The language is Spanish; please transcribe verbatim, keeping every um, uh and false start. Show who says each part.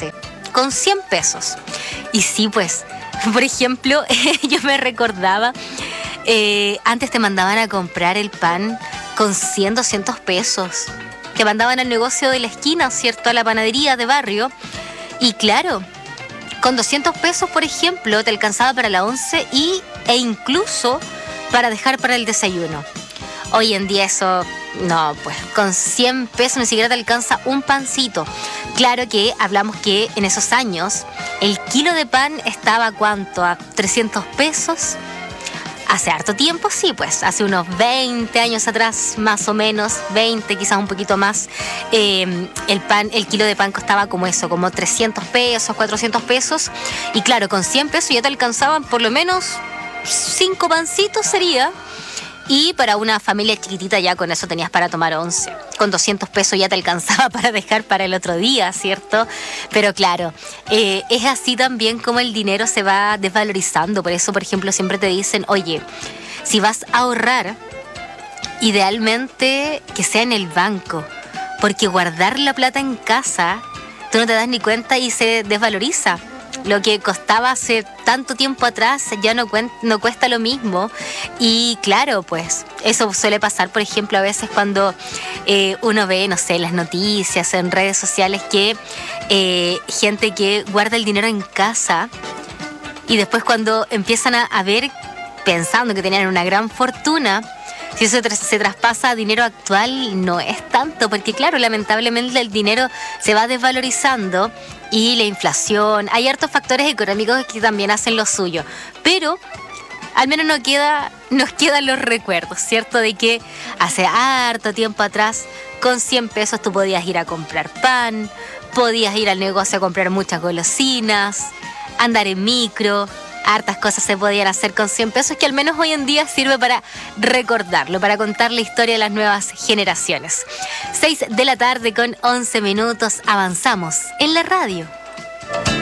Speaker 1: once con cien pesos. Y sí, pues, por ejemplo, yo me recordaba, eh, antes te mandaban a comprar el pan con cien, doscientos pesos. Te mandaban al negocio de la esquina, ¿cierto? A la panadería de barrio. Y claro, con doscientos pesos, por ejemplo, te alcanzaba para la once y, e incluso para dejar para el desayuno. Hoy en día eso, no, pues con cien pesos ni siquiera te alcanza un pancito. Claro que hablamos que en esos años el kilo de pan estaba, ¿cuánto? A trescientos pesos. Hace harto tiempo, sí, pues, hace unos veinte años atrás, más o menos, veinte, quizás un poquito más, eh, el pan, el kilo de pan costaba como eso, como trescientos pesos, cuatrocientos pesos, y claro, con cien pesos ya te alcanzaban por lo menos cinco pancitos sería, y para una familia chiquitita ya con eso tenías para tomar once. Con doscientos pesos ya te alcanzaba para dejar para el otro día, ¿cierto? Pero claro, eh, es así también como el dinero se va desvalorizando. Por eso, por ejemplo, siempre te dicen, oye, si vas a ahorrar, idealmente que sea en el banco, porque guardar la plata en casa, tú no te das ni cuenta y se desvaloriza. Lo que costaba hace tanto tiempo atrás ya no, cuen- no cuesta lo mismo. Y claro, pues eso suele pasar, por ejemplo, a veces cuando eh, uno ve, no sé, las noticias en redes sociales que eh, gente que guarda el dinero en casa y después cuando empiezan a, a ver, pensando que tenían una gran fortuna, si eso tras- se traspasa a dinero actual, no es tanto, porque claro, lamentablemente el dinero se va desvalorizando y la inflación, hay hartos factores económicos que también hacen lo suyo, pero al menos nos queda, nos quedan los recuerdos, ¿cierto? De que hace harto tiempo atrás, con cien pesos tú podías ir a comprar pan, podías ir al negocio a comprar muchas golosinas, andar en micro. Hartas cosas se podían hacer con cien pesos que al menos hoy en día sirve para recordarlo, para contar la historia de las nuevas generaciones. seis de la tarde con once minutos, avanzamos en la radio.